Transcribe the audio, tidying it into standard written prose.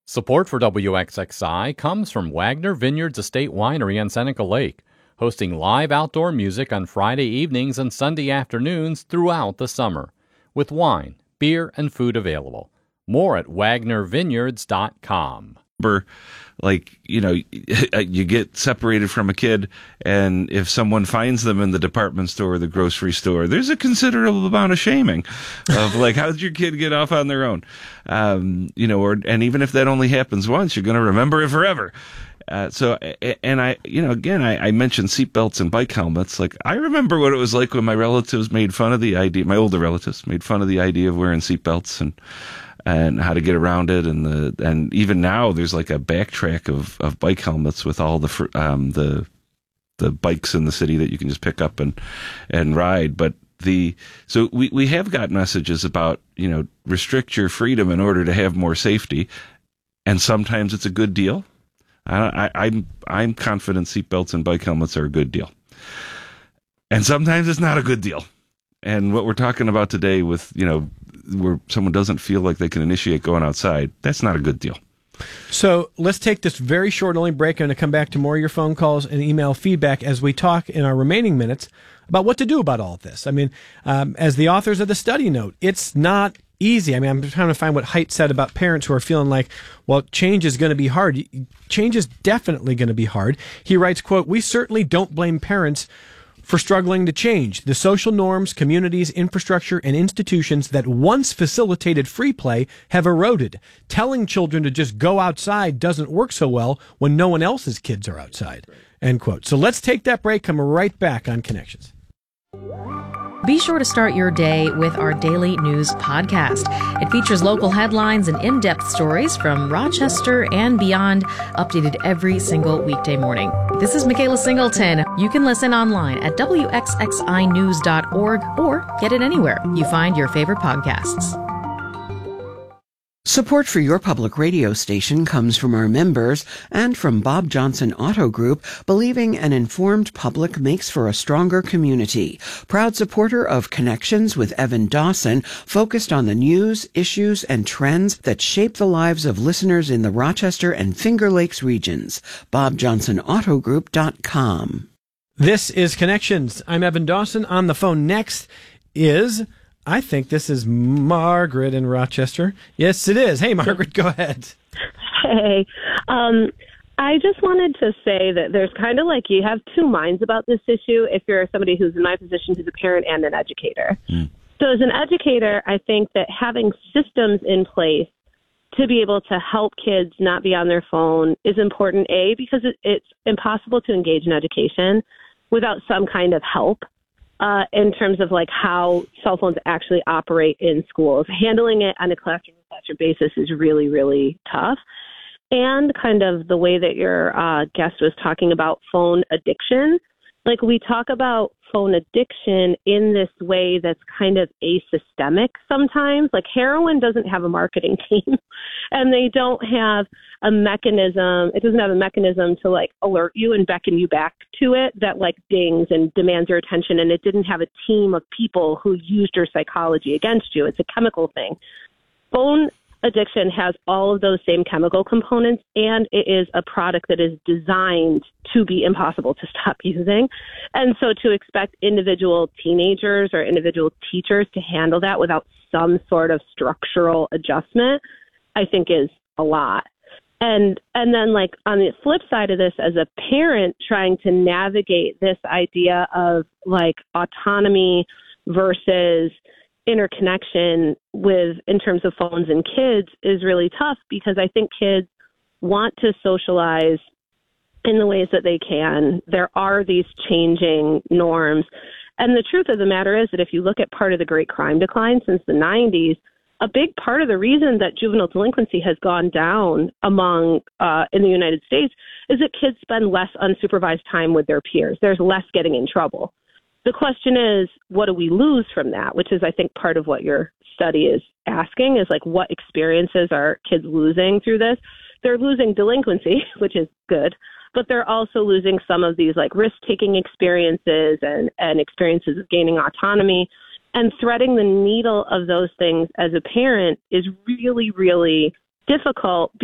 Support for WXXI comes from Wagner Vineyards Estate Winery on Seneca Lake, hosting live outdoor music on Friday evenings and Sunday afternoons throughout the summer, with wine, beer, and food available. More at wagnervineyards.com. You get separated from a kid, and if someone finds them in the department store or the grocery store, there's a considerable amount of shaming of how did your kid get off on their own? And even if that only happens once, you're going to remember it forever. I mentioned seatbelts and bike helmets. I remember what it was like when my relatives made fun of the idea, my older relatives made fun of the idea of wearing seatbelts and how to get around it, and even now there's a backtrack of bike helmets with all the bikes in the city that you can just pick up and ride. But so we have got messages about restrict your freedom in order to have more safety, and sometimes it's a good deal. I'm confident seatbelts and bike helmets are a good deal, and sometimes it's not a good deal. And what we're talking about today with where someone doesn't feel like they can initiate going outside, that's not a good deal. So let's take this very short only break. I'm going to come back to more of your phone calls and email feedback as we talk in our remaining minutes about what to do about all of this. I mean, as the authors of the study note, it's not easy. I mean, I'm trying to find what Haidt said about parents who are feeling like, well, change is going to be hard. Change is definitely going to be hard. He writes, quote, "We certainly don't blame parents for struggling to change. The social norms, communities, infrastructure, and institutions that once facilitated free play have eroded. Telling children to just go outside doesn't work so well when no one else's kids are outside." End quote. So let's take that break. Come right back on Connections. Be sure to start your day with our daily news podcast. It features local headlines and in-depth stories from Rochester and beyond, updated every single weekday morning. This is Michaela Singleton. You can listen online at wxxinews.org or get it anywhere you find your favorite podcasts. Support for your public radio station comes from our members and from Bob Johnson Auto Group, believing an informed public makes for a stronger community. Proud supporter of Connections with Evan Dawson, focused on the news, issues, and trends that shape the lives of listeners in the Rochester and Finger Lakes regions. BobJohnsonAutoGroup.com. This is Connections. I'm Evan Dawson. On the phone next is... I think this is Margaret in Rochester. Yes, it is. Hey, Margaret, go ahead. Hey. I just wanted to say that there's kind of you have two minds about this issue if you're somebody who's in my position, who's a parent and an educator. So as an educator, I think that having systems in place to be able to help kids not be on their phone is important, A, because it's impossible to engage in education without some kind of help. In terms of how cell phones actually operate in schools. Handling it on a classroom-to-classroom basis is really, really tough. And kind of the way that your guest was talking about phone addiction, we talk about phone addiction in this way that's kind of asystemic sometimes. Heroin doesn't have a marketing team, and they don't have a mechanism. It doesn't have a mechanism to alert you and beckon you back to it that dings and demands your attention. And it didn't have a team of people who used your psychology against you. It's a chemical thing. Phone addiction has all of those same chemical components, and it is a product that is designed to be impossible to stop using. And so to expect individual teenagers or individual teachers to handle that without some sort of structural adjustment, I think is a lot. And then on the flip side of this, as a parent trying to navigate this idea of autonomy versus interconnection in terms of phones and kids is really tough, because I think kids want to socialize in the ways that they can. There are these changing norms. And the truth of the matter is that if you look at part of the great crime decline since the 90s, a big part of the reason that juvenile delinquency has gone down in the United States is that kids spend less unsupervised time with their peers. There's less getting in trouble. The question is, what do we lose from that? Which is, I think, part of what your study is asking is what experiences are kids losing through this? They're losing delinquency, which is good, but they're also losing some of these risk-taking experiences and experiences of gaining autonomy. And threading the needle of those things as a parent is really, really difficult